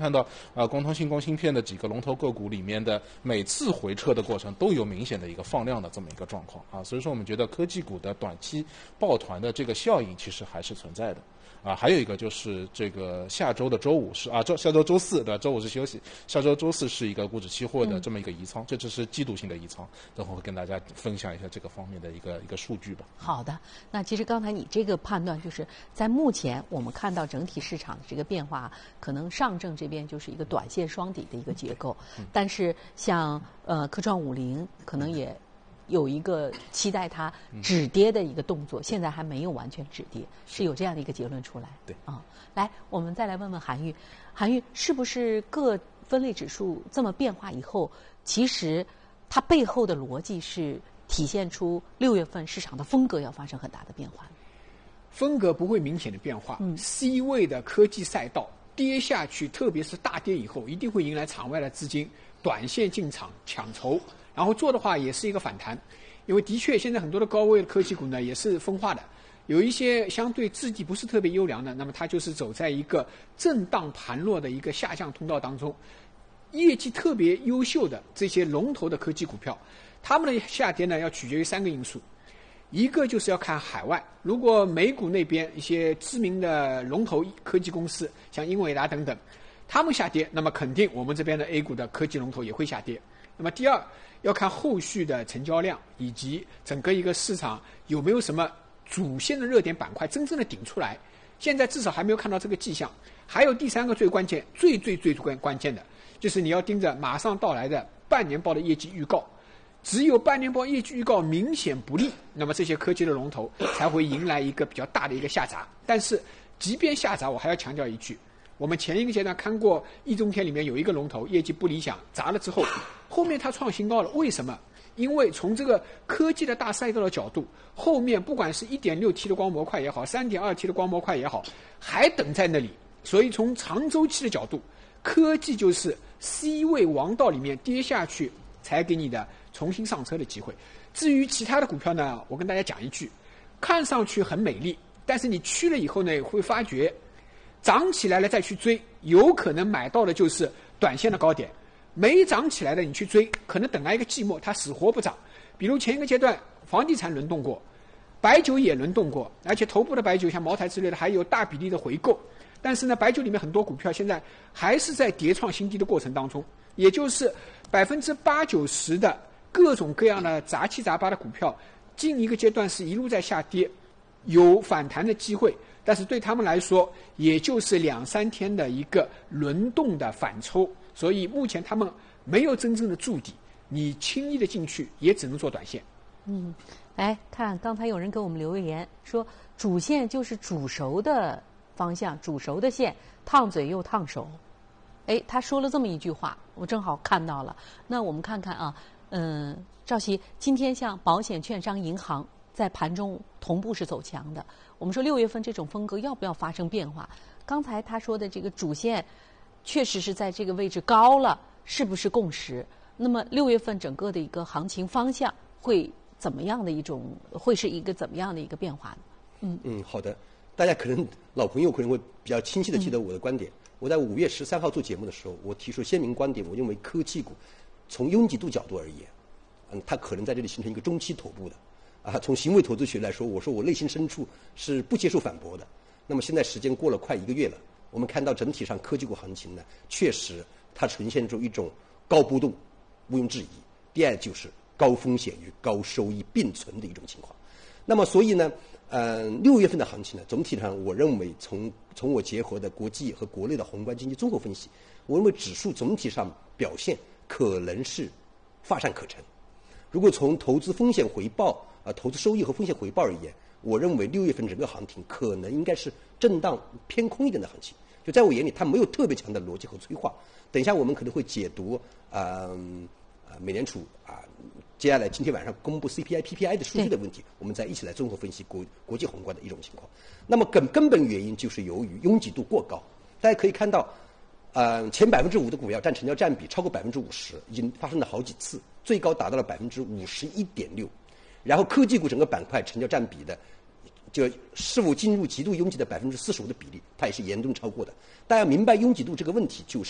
看到光通信光芯片的几个龙头个股里面的每次回撤的过程都有明显的一个放量的这么一个状况啊，所以说我们觉得科技股的短期抱团的这个效应其实还是存在的。还有一个就是这个下周的周五是下周周四对吧？周五是休息，下周周四是一个股指期货的这么一个移仓，这只是季度性的移仓，等会会跟大家分享一下这个方面的一个数据吧。 好的，那其实刚才你这个判断就是在目前我们看到整体市场的这个变化，可能上证这边就是一个短线双底的一个结构，但是像科创50可能也有一个期待它止跌的一个动作，现在还没有完全止跌，是有这样的一个结论出来。 对来，我们再来问问韩愈，韩愈是不是各分类指数这么变化以后，其实它背后的逻辑是体现出6月份市场的风格要发生很大的变化？ 风格不会明显的变化，C 位的科技赛道跌下去，特别是大跌以后，一定会迎来场外的资金短线进场抢筹。然后做的话也是一个反弹，因为的确现在很多的高位的科技股呢也是分化的，有一些相对质地不是特别优良的，那么它就是走在一个震荡盘落的一个下降通道当中。业绩特别优秀的这些龙头的科技股票，它们的下跌呢要取决于3个因素，一个就是要看海外，如果美股那边一些知名的龙头科技公司像英伟达等等，他们下跌，那么肯定我们这边的 A 股的科技龙头也会下跌。那么第二，要看后续的成交量以及整个一个市场有没有什么主线的热点板块真正的顶出来，现在至少还没有看到这个迹象。还有第3个最关键、最关键的，就是你要盯着马上到来的半年报的业绩预告，只有半年报业绩预告明显不利，那么这些科技的龙头才会迎来一个比较大的一个下砸。但是即便下砸，我还要强调一句，我们前一个阶段看过易中天里面有一个龙头业绩不理想，砸了之后，后面它创新高了，为什么？因为从这个科技的大赛道的角度，后面不管是 1.6T 的光模块也好， 3.2T 的光模块也好，还等在那里。所以从长周期的角度，科技就是 C 位王道里面跌下去才给你的重新上车的机会。至于其他的股票呢，我跟大家讲一句，看上去很美丽，但是你去了以后呢，会发觉涨起来了再去追，有可能买到的就是短线的高点，没涨起来的你去追，可能等来一个寂寞，它死活不涨。比如前一个阶段房地产轮动过，白酒也轮动过，而且头部的白酒像茅台之类的还有大比例的回购，但是呢，白酒里面很多股票现在还是在跌创新低的过程当中，也就是80%-90%的各种各样的杂七杂八的股票，近一个阶段是一路在下跌，有反弹的机会，但是对他们来说，也就是2-3天的一个轮动的反抽，所以目前他们没有真正的筑底，你轻易的进去也只能做短线。 来看刚才有人给我们留言说，主线就是煮熟的方向，煮熟的线，烫嘴又烫手。他说了这么一句话，我正好看到了。那我们看看啊，赵琦，今天像保险、券商、银行在盘中同步是走强的。我们说6月份这种风格要不要发生变化？刚才他说的这个主线确实是在这个位置高了，是不是共识？那么6月份整个的一个行情方向会怎么样的会是一个怎么样的一个变化呢？ 好的。大家可能老朋友可能会比较清晰的记得我的观点。我在5月13号做节目的时候，我提出鲜明观点，我认为科技股从拥挤度角度而言，它可能在这里形成一个中期头部的。从行为投资学来说，我说我内心深处是不接受反驳的。那么现在时间过了快1个月了，我们看到整体上科技股行情呢，确实它呈现出一种高波动，毋庸置疑。第二就是高风险与高收益并存的一种情况。那么所以呢，6月份的行情呢，总体上我认为从我结合的国际和国内的宏观经济综合分析，我认为指数总体上表现可能是乏善可陈。如果从投资风险回报投资收益和风险回报而言，我认为6月份整个行情可能应该是震荡偏空一点的行情。就在我眼里，它没有特别强的逻辑和催化。等一下我们可能会解读美联储接下来今天晚上公布 CPI、PPI 的数据的问题，我们再一起来综合分析国际宏观的一种情况。那么根本原因就是由于拥挤度过高。大家可以看到，前5%的股票占成交占比超过50%，已经发生了好几次，最高达到了51.6%。然后科技股整个板块成交占比的，就是否进入极度拥挤的45%的比例，它也是严重超过的。大家明白拥挤度这个问题，就是